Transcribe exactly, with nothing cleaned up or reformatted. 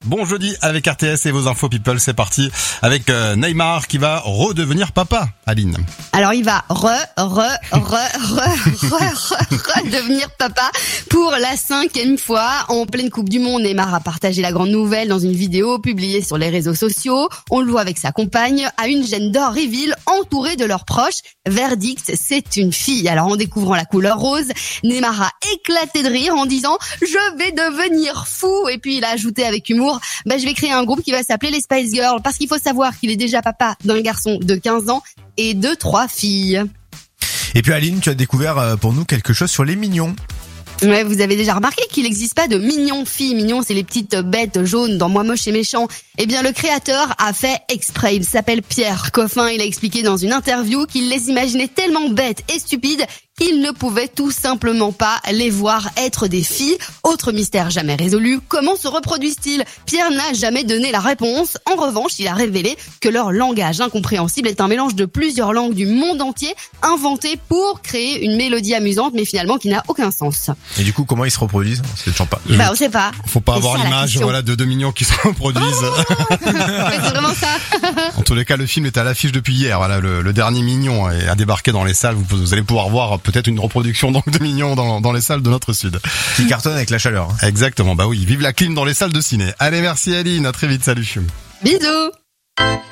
Bon jeudi avec R T S et vos infos people, c'est parti avec euh, Neymar qui va redevenir papa, Aline. Alors il va re, re, re, re, re, re, redevenir papa pour la cinquième fois. En pleine Coupe du Monde, Neymar a partagé la grande nouvelle dans une vidéo publiée sur les réseaux sociaux. On le voit avec sa compagne à une gender reveal entourée de leurs proches. Verdict, c'est une fille. Alors en découvrant la couleur rose, Neymar a éclaté de rire en disant « Je vais devenir fou !» Et puis il a ajouté avec humour Bah, je vais créer un groupe qui va s'appeler les Spice Girls parce qu'il faut savoir qu'il est déjà papa d'un garçon de quinze ans et de trois filles. Et puis Aline, tu as découvert pour nous quelque chose sur les mignons. Ouais, vous avez déjà remarqué qu'il n'existe pas de mignons filles. Mignons, c'est les petites bêtes jaunes dans Moi moche et méchant. Eh bien, le créateur a fait exprès. Il s'appelle Pierre Coffin. Il a expliqué dans une interview qu'il les imaginait tellement bêtes et stupides qu'il ne pouvait tout simplement pas les voir être des filles. Autre mystère jamais résolu, comment se reproduisent-ils ? Pierre n'a jamais donné la réponse. En revanche, il a révélé que leur langage incompréhensible est un mélange de plusieurs langues du monde entier inventées pour créer une mélodie amusante, mais finalement qui n'a aucun sens. Et du coup, comment ils se reproduisent ? C'est toujours pas. Bah, on sait pas. Faut pas C'est avoir ça, la l'image, question. voilà, de deux mignons qui se reproduisent. Ouais, c'est vraiment ça. En tous les cas, le film est à l'affiche depuis hier. Voilà, le, le dernier Mignon a débarqué dans les salles. Vous, vous allez pouvoir voir peut-être une reproduction donc de Mignon dans, dans les salles de notre sud. Qui cartonne avec la chaleur. Hein. Exactement. Bah oui, vive la clim dans les salles de ciné. Allez, merci Aline. À très vite. Salut. Bisous.